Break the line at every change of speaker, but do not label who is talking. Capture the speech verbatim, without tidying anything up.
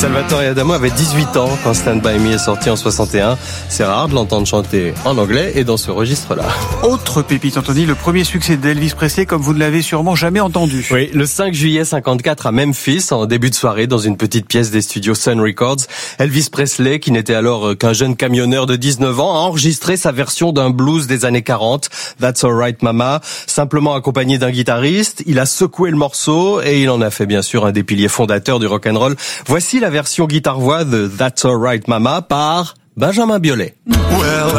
Salvatore Adamo avait dix-huit ans quand Stand By Me est sorti en soixante et un. C'est rare de l'entendre chanter en anglais et dans ce registre-là.
Autre pépite, Anthony, le premier succès d'Elvis Presley comme vous ne l'avez sûrement jamais entendu.
Oui, le cinq juillet cinquante-quatre à Memphis, en début de soirée, dans une petite pièce des studios Sun Records, Elvis Presley, qui n'était alors qu'un jeune camionneur de dix-neuf ans, a enregistré sa version d'un blues des années quarante, That's Alright Mama, simplement accompagné d'un guitariste. Il a secoué le morceau et il en a fait bien sûr un des piliers fondateurs du rock'n'roll. Voici la version guitare-voix de That's Alright Mama par Benjamin Biolay.
Well,